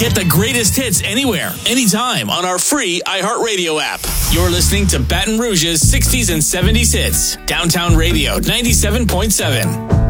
Get the greatest hits anywhere, anytime on our free iHeartRadio app. You're listening to Baton Rouge's 60s and 70s hits. Downtown Radio 97.7.